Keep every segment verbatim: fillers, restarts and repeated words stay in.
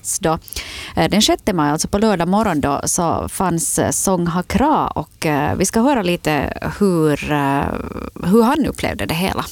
tjugohundrasex då. Den sjätte maj, alltså på lördag morgon då, så fanns Song Ha-Kra och vi ska höra lite hur, hur han upplevde det hela.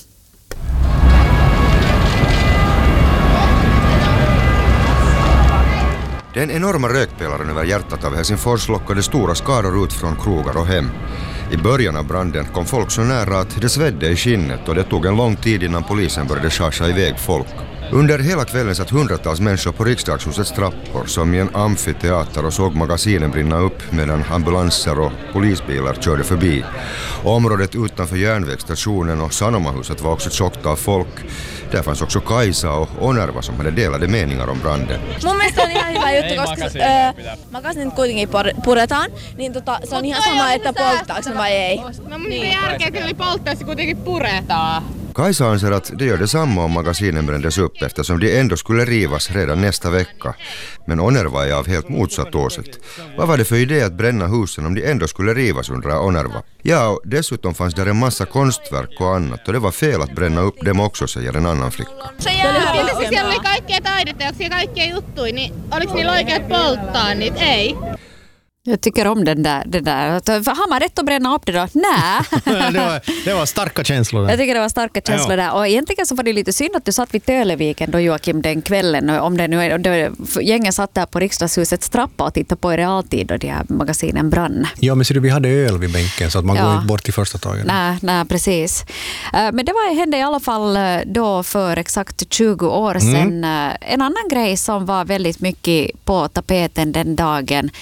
Den enorma rökpelaren över hjärtat av Helsingfors lockade stora skaror ut från krogar och hem. I början av branden kom folk så nära att det svedde i skinnet och det tog en lång tid innan polisen började charsa iväg folk. Under hela kvällen satt hundratals människor på riksdagshusets trappor som i en amfiteater och såg magasinen brinna upp medan ambulanser och polisbilar körde förbi. Området utanför järnvägsstationen och Sanomahuset var också tjockt av folk. Där fanns också Kaisa och Onerva som hade delade meningar om branden. Mun mielestä on ihan hyvä juttu, koska äh, magasinit kuitenkin puretaan, niin tota, se on ihan sama, että polttaako ne vai ei. No mun niin. Järkeä kyllä polttaisi kuitenkin puretaan. Kaisa anser att det gör detsamma om magasinen brändes upp eftersom de ändå skulle rivas redan nästa vecka. Men Onerva är av helt motsatt åsikt. Vad var det för idé att bränna husen om de ändå skulle rivas, undrar Onerva. Ja, och dessutom fanns där en massa konstverk och annat och det var fel att bränna upp dem också, säger en annan flicka. Siellä oli kaikkea taideteoksia ja kaikkea juttuja, niin oliko niillä oikeat polttaa niitä? Ei. Jag tycker om den där, den där. Har man rätt att bränna upp det då? Nej. det, var, det var starka känslor där. Jag tycker det var starka känslor ja. där. Och egentligen så var det lite synd att du satt vid Töleviken då, Joakim, den kvällen. Om det nu är, det, gängen satt där på riksdagshusets trappa och tittade på i realtid då de här magasinen brann. Ja, men så vi hade öl vid bänken så att man ja. går inte bort i första taget. Nej, nej, precis. Men det var, hände i alla fall då för exakt tjugo år sedan. Mm. En annan grej som var väldigt mycket på tapeten den dagen.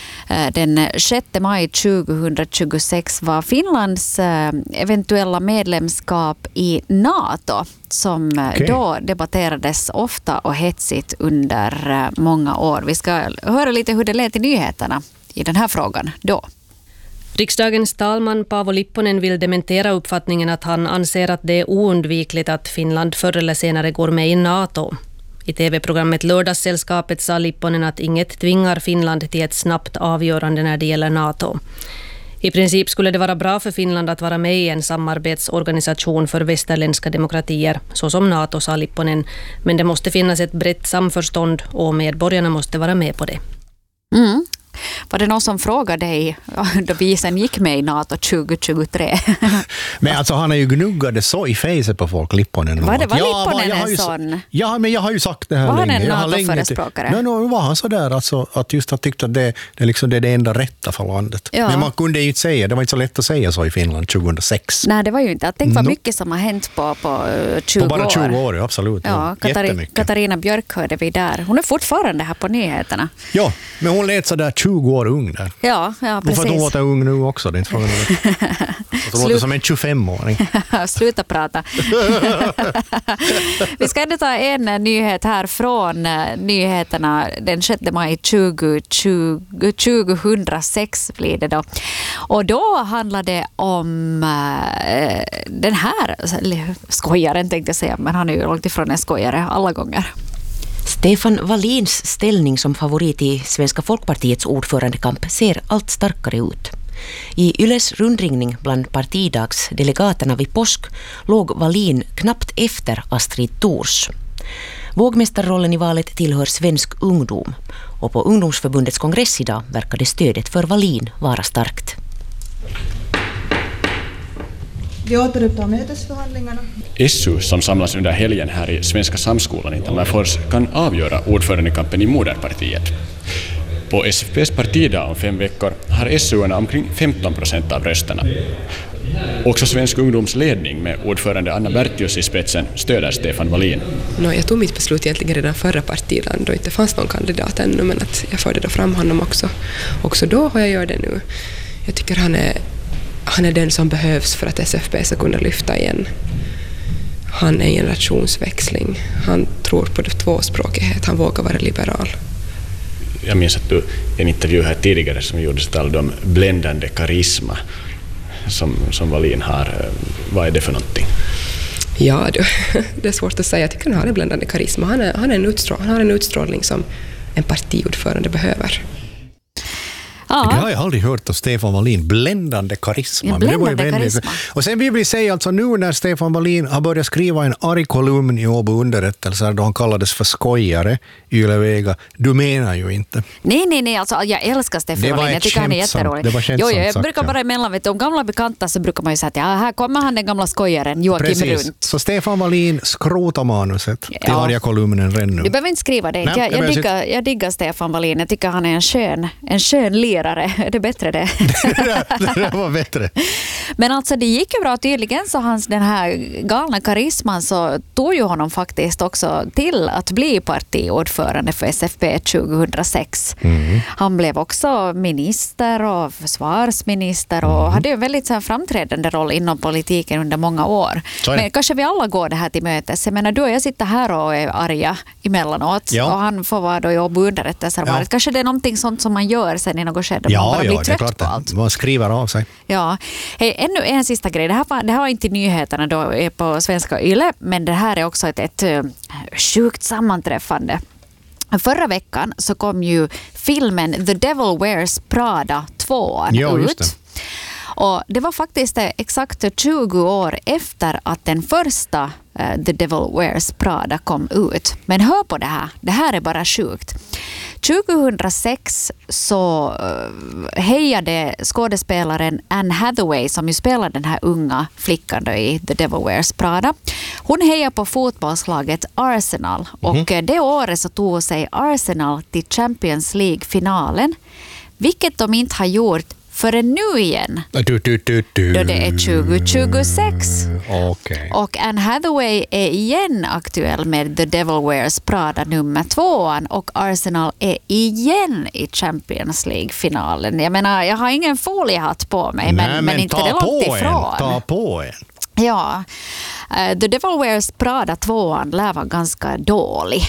Den sjätte maj tjugohundratjugosex var Finlands eventuella medlemskap i NATO som okay. då debatterades ofta och hetsigt under många år. Vi ska höra lite hur det lät i nyheterna i den här frågan då. Riksdagens talman Paavo Lipponen vill dementera uppfattningen att han anser att det är oundvikligt att Finland förr eller senare går med i NATO. I tv-programmet Lördagssällskapet sa Lipponen att inget tvingar Finland till ett snabbt avgörande när det gäller NATO. I princip skulle det vara bra för Finland att vara med i en samarbetsorganisation för västerländska demokratier, såsom NATO, sa Lipponen, men det måste finnas ett brett samförstånd och medborgarna måste vara med på det. Mm. Var det någon som frågade dig då vi sen gick med i NATO tjugohundratjugotre? Men alltså han är ju gnuggade så i fejset på folk, Lipponen. Var det var ja, Lipponen jag en ju, sån? Ja, men jag har ju sagt det här var länge. Var han en NATO-förespråkare? Nej, no, var han så där alltså, att just han tyckte att det, det, liksom, det är det enda rätta för landet. Ja. Men man kunde ju inte säga, det var inte så lätt att säga så i Finland tjugohundrasex. Nej, det var ju inte. Tänk vad no. mycket som har hänt på, på tjugo år. På bara tjugo år, ja, absolut. Ja, ja. Katari- Katarina Björk hörde vi där. Hon är fortfarande här på nyheterna. Ja, men hon lät så där tjugo år ung där. Ja, ja, precis. Hon får låta ung nu också, det är inte frågan om det. Hon låter som en tjugofem-åring. Sluta prata. Vi ska ändå ta en nyhet här från nyheterna den sjätte maj tjugohundrasex blir det då. Och då handlar det om äh, den här skojaren tänkte jag säga, men han är ju långt ifrån en skojare alla gånger. Stefan Wallins ställning som favorit i Svenska Folkpartiets ordförandekamp ser allt starkare ut. I Yles rundringning bland partidagsdelegaterna vid påsk låg Wallin knappt efter Astrid Thors. Vågmästarrollen i valet tillhör Svensk ungdom och på ungdomsförbundets kongress idag verkade stödet för Wallin vara starkt. Vi återupptar mötesförhandlingarna. S U som samlas under helgen här i Svenska Samskolan i Tammerfors kan avgöra ordförandekampen i moderpartiet. På S F P:s partidag om fem veckor har S U-erna omkring femton procent av rösterna. Också Svensk ungdomsledning med ordförande Anna Bertius i spetsen stöder Stefan Wallin. No, jag tog mitt beslut egentligen redan förra partidagen då inte fanns någon kandidat ännu, men att jag förde då fram honom också. Också då och jag gör det nu. Jag tycker han är Han är den som behövs för att S F P ska kunna lyfta igen. Han är en generationsväxling. Han tror på tvåspråkighet. Han vågar vara liberal. Jag minns att du i en intervju här tidigare som gjordes talade om bländande karisma som, som Wallin har. Vad är det för någonting? Ja, du, det är svårt att säga. Jag tycker han har en bländande karisma. Han, är, han, är en utstrål, han har en utstrålning som en partiordförande behöver. Ja. Det har jag aldrig hört av Stefan Wallin. Bländande karisma. Ja, bländande Men det var ju väldigt... karisma. Och sen vill vi säga alltså nu när Stefan Wallin har börjat skriva en arg kolumn i Åbo underrättelser då han kallades för skojare i Yle Vega. Du menar ju inte. Nej, nej, nej. Alltså, jag älskar Stefan Wallin. Jag tycker han är jätterolig. Det var jo, jag sagt, brukar ja. bara emellan, vet du, om gamla bekanta så brukar man ju säga att ja, här kommer han den gamla skojaren Joakim Precis. Runt. Så Stefan Wallin skrota manuset till Ja. arga kolumnen redan nu. Du behöver inte skriva det. Nej, jag, jag, jag diggar, jag diggar Stefan Wallin. Jag tycker han är en skön, en skön lirare. Är det bättre det? det där var bättre. Men alltså det gick ju bra tydligen, så hans den här galna karisman så tog ju honom faktiskt också till att bli partiordförande för S F P tjugohundrasex. Mm. Han blev också minister och försvarsminister och mm. hade ju en väldigt så här framträdande roll inom politiken under många år. Men kanske vi alla går det här till mötes. Jag menar, du och jag sitter här och är arga emellanåt ja. och han får vara då i Åbo underrättelser. Ja. Kanske det är någonting sånt som man gör sen i något skede. Ja, man bara ja, blir trött det är klart på allt. Man skriver av sig. Ja. Hey, ännu en sista grej. Det här var, det här var inte nyheterna då på svenska Yle, men det här är också ett, ett, ett sjukt sammanträffande. Förra veckan så kom ju filmen The Devil Wears Prada två ja, ut. Det. Och det var faktiskt exakt tjugo år efter att den första uh, The Devil Wears Prada kom ut. Men hör på det här. Det här är bara sjukt. tjugohundrasex så uh, hejade skådespelaren Anne Hathaway som ju spelar den här unga flickan då i The Devil Wears Prada. Hon hejar på fotbollslaget Arsenal mm-hmm. och det året så tog sig Arsenal till Champions League-finalen, vilket de inte har gjort förrän nu igen. Du, du, du, du. Då det är tjugo tjugosex. Okay. Och Anne Hathaway är igen aktuell med The Devil Wears Prada nummer tvåan och Arsenal är igen i Champions League-finalen. Jag menar, jag har ingen foliehatt på mig, men, Nej, men, men inte det långt ifrån. En, ta på en. Ja, uh, The Devil Wears Prada tvåan lär vara ganska dålig.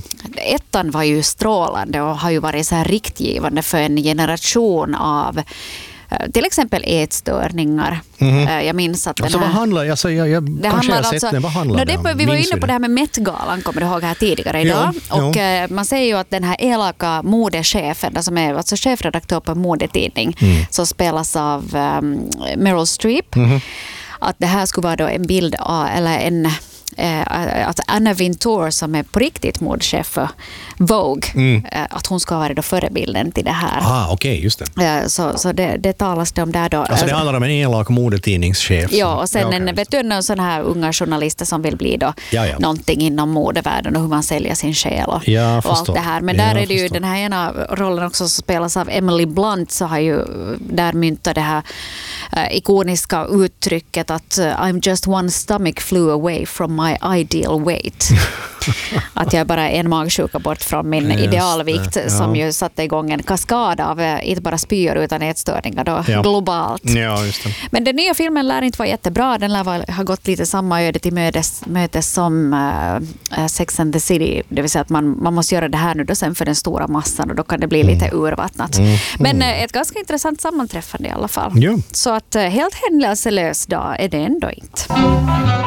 Ettan var ju strålande och har ju varit så här riktgivande för en generation av till exempel ätstörningar. Mm-hmm. Jag minns att alltså, den här... Vad handlar alltså, jag, jag, det kanske jag har sett den. Vad handlar no, det om? Vi var minns inne på det här med Met-galan, kommer du ihåg här tidigare idag. Jo, och jo. Man säger ju att den här elaka modechefen, som är alltså chefredaktör på en modetidning, mm. som spelas av um, Meryl Streep, mm-hmm. att det här skulle vara då en bild av, eller en eh, att Anna Wintour som är på riktigt modechef för Vogue, mm. eh, att hon ska vara då förebilden till det här. Ah, okej, okay, just det. Eh, så så det, det talas det om där då. Alltså det handlar om en elak modetidningschef. Ja, och sen ja, okay, en, vet du, en sån här unga journalister som vill bli då ja, ja. någonting inom modevärlden och hur man säljer sin själ och, ja, och allt det här. Men ja, där är det ju förstår. den här ena rollen också som spelas av Emily Blunt, så har ju där myntat det här uh, ikoniska uttrycket att uh, I'm just one stomach flew away from my ideal weight. Att jag bara är en magsjuka bort från min just idealvikt det, ja. Som ju satte igång en kaskad av uh, inte bara spyor utan ätstörningar då ja. globalt. Ja, just det. Men den nya filmen lär inte vara jättebra. Den lär vara, ha gått lite samma öde till mötes, mötes som uh, Sex and the City. Det vill säga att man, man måste göra det här nu då sen för den stora massan och då kan det bli lite mm. urvattnat. Mm. Men uh, ett ganska intressant sammanträffande i alla fall. Ja. Så att uh, helt händelselös dag är det ändå inte.